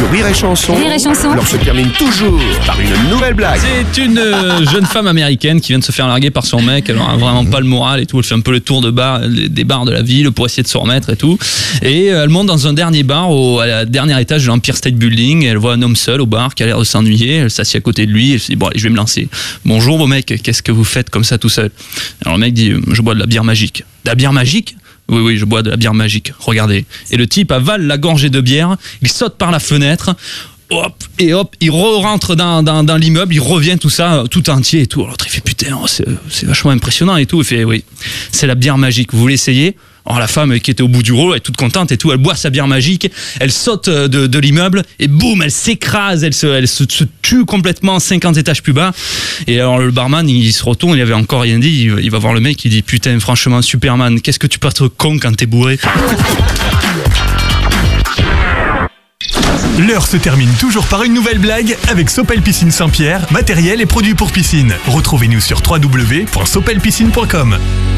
Sur Rire et Chanson, Rire et Chanson. l'on se termine toujours par une nouvelle blague. C'est une jeune femme américaine qui vient de se faire larguer par son mec. Elle a vraiment pas le moral et tout. Elle fait un peu le tour des bars de la ville pour essayer de se remettre et tout. Et elle monte dans un dernier bar à la dernière étage de l'Empire State Building. Elle voit un homme seul au bar qui a l'air de s'ennuyer. Elle s'assied à côté de lui. Elle se dit bon allez, je vais me lancer. Bonjour beau mec, qu'est-ce que vous faites comme ça tout seul? Alors le mec dit je bois de la bière magique. De la bière magique? Oui, je bois de la bière magique. Regardez. Et le type avale la gorgée de bière. Il saute par la fenêtre. Hop, il rentre dans l'immeuble, il revient tout ça, tout entier et tout. Alors l'autre il fait putain, c'est vachement impressionnant et tout. Il fait oui, c'est la bière magique, vous voulez essayer? Alors la femme qui était au bout du rouleau, elle est toute contente et tout, elle boit sa bière magique, elle saute de l'immeuble et boum, elle s'écrase, elle se tue complètement 50 étages plus bas. Et alors le barman, il se retourne, il avait encore rien dit, il va voir le mec, il dit putain, franchement Superman, qu'est-ce que tu peux être con quand t'es bourré? L'heure se termine toujours par une nouvelle blague avec Sopel Piscine Saint-Pierre, matériel et produits pour piscine. Retrouvez-nous sur www.sopelpiscine.com.